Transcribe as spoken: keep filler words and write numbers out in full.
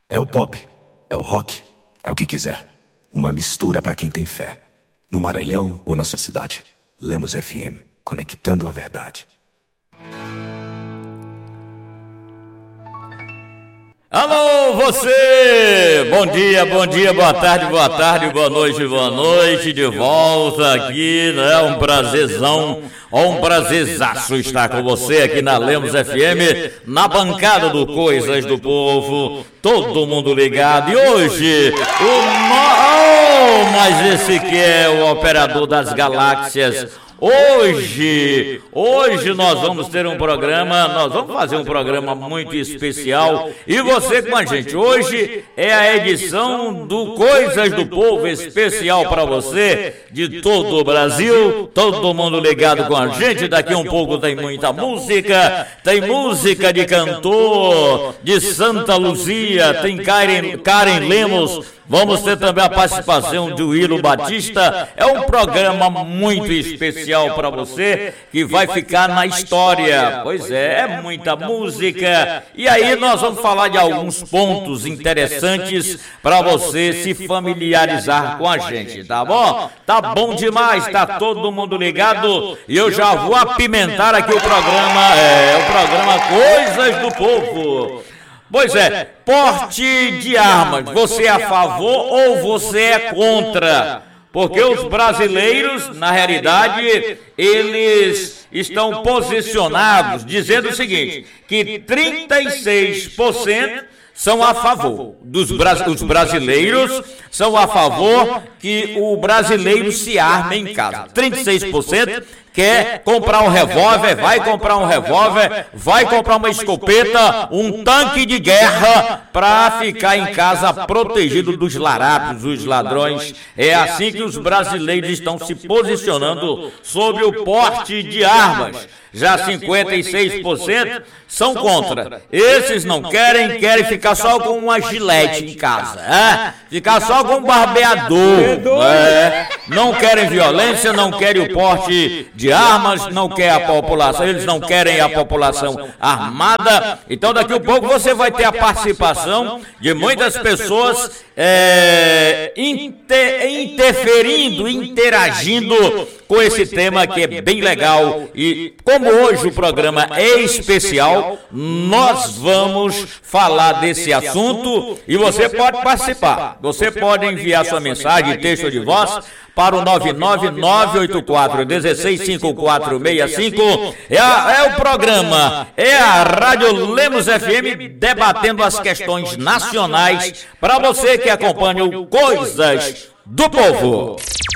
É o pop, é o rock, é o que quiser. Uma mistura pra quem tem fé. No Maranhão ou na sua cidade. Lemos F M, conectando a verdade. Alô, você! Bom dia, bom dia, boa tarde, boa tarde, boa noite, boa noite. De volta aqui, né? Um prazerzão, um prazerzaço estar com você aqui na Lemos F M, na bancada do Coisas do Povo. Todo mundo ligado. E hoje, o no... oh, mas esse que é o operador das galáxias. Hoje, hoje nós vamos ter um programa, nós vamos fazer um programa muito especial e você com a gente. Hoje é a edição do Coisas do Povo especial para você de todo o Brasil, todo mundo ligado com a gente. Daqui um pouco tem muita música, tem música de cantor de Santa Luzia, tem Karen, Karen Lemos. Vamos ter também a participação de Willo Batista. É um programa muito especial para você que vai ficar na história. Pois é, é muita música. E aí nós vamos falar de alguns pontos interessantes para você se familiarizar com a gente, tá bom? Tá bom demais, tá todo mundo ligado. E eu já vou apimentar aqui o programa, é, o programa Coisas do Povo. Pois é, porte de armas, você é a favor ou você é contra? Porque os brasileiros, na realidade, eles estão posicionados dizendo o seguinte, que trinta e seis por cento são a favor, dos bra- os brasileiros são a favor que o brasileiro se arme em casa. trinta e seis por cento quer comprar um revólver, vai comprar um revólver, vai comprar uma escopeta, um tanque de guerra para ficar em casa protegido dos larápios, dos ladrões. É assim que os brasileiros estão se posicionando sobre o porte de armas. Já cinquenta e seis por cento são contra. Esses não querem, querem ficar só com uma gilete em casa, é? Ficar só com um barbeador, é? Não querem violência, não querem o porte de armas, não querem a população, eles não querem a população armada. Então daqui a pouco você vai ter a participação de muitas pessoas é, inter, interferindo, interagindo com esse tema que é bem legal. E como hoje o programa é especial, nós vamos falar desse assunto e você pode participar. Você pode enviar sua mensagem, texto de voz para o nove nove nove oito quatro um seis cinco quatro seis cinco. É, a, é o programa, é a Rádio Lemos F M debatendo as questões nacionais para você que acompanha o Coisas do Povo.